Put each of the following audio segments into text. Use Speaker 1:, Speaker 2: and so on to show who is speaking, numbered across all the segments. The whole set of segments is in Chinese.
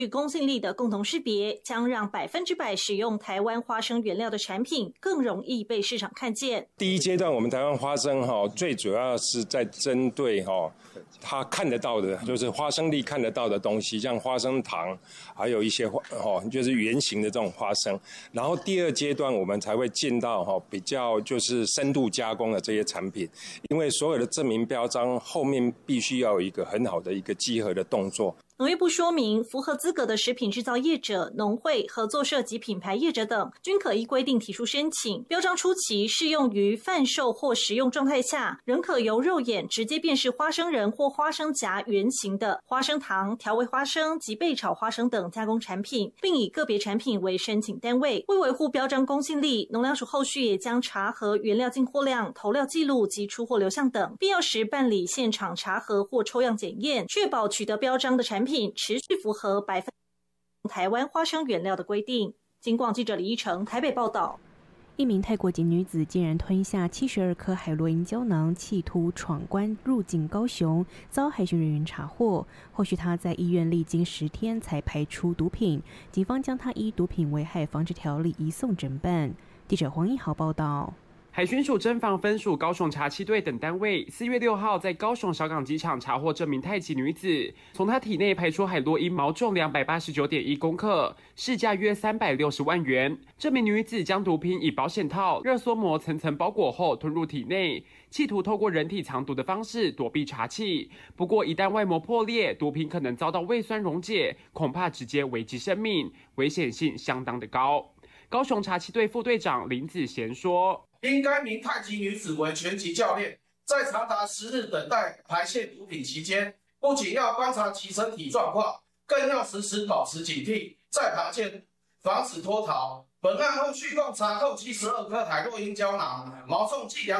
Speaker 1: 与公信力的共同识别，将让100%使用台湾花生原料的产品更容易被市场看见。
Speaker 2: 第一阶段，我们台湾花生最主要是在针对它看得到的，就是花生粒看得到的东西，像花生糖，还有一些就是圆形的这种花生。然后第二阶段，我们才会进到比较就是深度加工的这些产品，因为所有的证明标章后面必须要有一个很好的一个稽核的动作。
Speaker 1: 农业部说明，符合资格的食品制造业者、农会、合作社及品牌业者等，均可依规定提出申请。标章初期适用于贩售或食用状态下，仍可由肉眼直接辨识花生仁或花生夹原型的花生糖、调味花生及焙炒花生等加工产品，并以个别产品为申请单位。为维护标章公信力，农粮署后续也将查核原料进货量、投料记录及出货流向等，必要时办理现场查核或抽样检验，确保取得标章的产品持续符合台湾花生原料的规定。警广记者李依成台北报道。
Speaker 3: 一名泰国籍女子竟然吞下72颗海洛因胶囊，企图闯关入境高雄，遭海巡人员查获。后续她在医院历经10天才排出毒品，警方将她依毒品危害防治条例移送侦办。记者黄一豪报道。
Speaker 4: 海巡署侦防分署、高雄查缉队等单位4月6号在高雄小港机场查获这名泰籍女子，从她体内排出海洛因毛重289.1公克，市价约360万元。这名女子将毒品以保险套、热缩膜层层包裹后吞入体内，企图透过人体藏毒的方式躲避查缉。不过一旦外膜破裂，毒品可能遭到胃酸溶解，恐怕直接危及生命，危险性相当的高。高雄查缉队副队长林子贤说，
Speaker 5: 因该名泰籍女子为拳击教练，在长达10日等待排泄毒品期间，不仅要观察其身体状况，更要时时保持警惕，在旁线防止脱逃。本案后续共查扣72颗海洛因胶囊，毛重计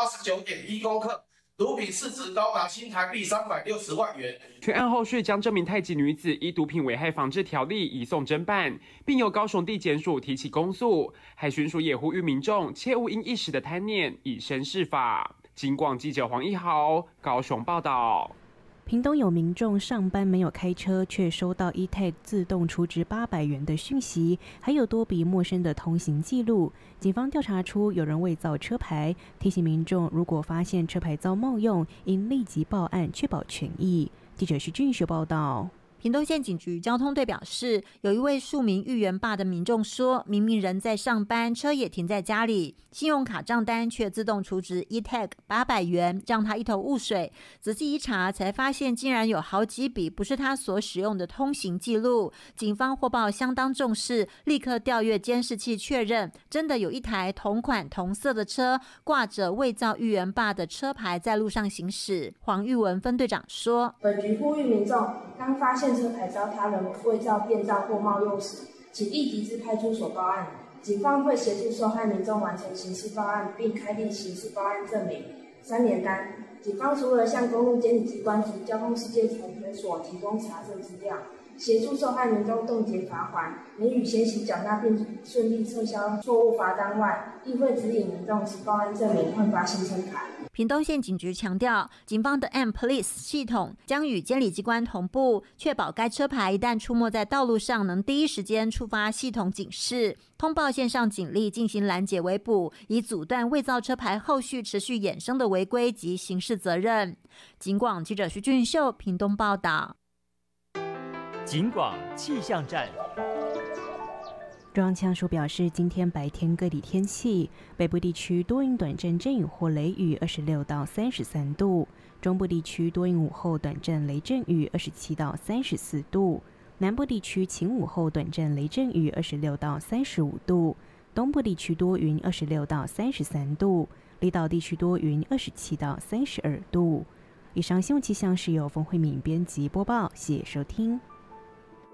Speaker 5: 289.1公克。毒品市值高达新台币360万元。
Speaker 4: 全案后续将这名泰籍女子依毒品危害防治条例移送侦办，并由高雄地检署提起公诉。海巡署也呼吁民众切勿因一时的贪念以身试法。警广记者黄一豪高雄报道。
Speaker 3: 屏东有民众上班没有开车，却收到 eTag 自动储值800元的讯息，还有多笔陌生的通行记录。警方调查出有人伪造车牌，提醒民众如果发现车牌遭冒用，应立即报案，确保权益。记者徐俊学报道。
Speaker 6: 屏东县警局交通队表示，有一位庶民裕元坝的民众说，明明人在上班，车也停在家里，信用卡账单却自动储值 eTag 800元，让他一头雾水。仔细一查，才发现竟然有好几笔不是他所使用的通行记录。警方获报相当重视，立刻调阅监视器确认，真的有一台同款同色的车，挂着伪造裕元坝的车牌在路上行驶。黄玉文分队长说，
Speaker 7: 本局呼吁民众，当发现车牌遭他人伪造、变造或冒用时，请立即至派出所报案。警方会协助受害民众完成刑事报案，并开立刑事报案证明3联单。警方除了向公路监理机关及交通事件裁决所提供查证资料，协助受害民众冻结罚款，免予先行缴纳并顺利撤销错误罚单外，亦会指引民众持报案证明换发新车卡。
Speaker 6: 屏东县警局强调，警方的 M-Police 系统将与监理机关同步，确保该车牌一旦出没在道路上，能第一时间触发系统警示，通报线上警力进行拦截围捕，以阻断伪造车牌后续持续衍生的违规及刑事责任。警广记者徐俊秀屏东报道。
Speaker 8: 警广气象站。
Speaker 3: 中央气象署表示，今天白天各地天气，北部地区多云短暂阵雨或雷雨，26到33度；中部地区多云午后短暂雷阵雨，27到34度；南部地区晴午后短暂雷阵雨，26到35度；东部地区多云，26到33度；离岛地区多云，27到32度。以上新闻气象是由冯慧敏编辑播报，谢谢收听。